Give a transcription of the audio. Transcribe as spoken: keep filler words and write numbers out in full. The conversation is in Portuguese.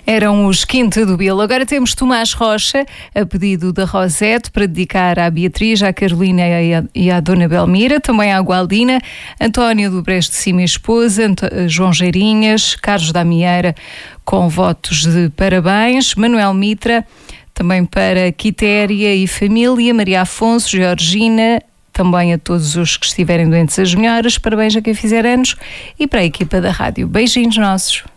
Eram os Quinta do Bilo. Agora temos Tomás Rocha, a pedido da Rosete, para dedicar à Beatriz, à Carolina e à, e à Dona Belmira, também à Gualdina, António do Brejo de Cima e esposa, Anto- João Geirinhas, Carlos da Mieira, com votos de parabéns, Manuel Mitra, também para Quitéria e família, Maria Afonso, Georgina, também a todos os que estiverem doentes as melhoras, parabéns a quem fizer anos e para a equipa da rádio. Beijinhos nossos.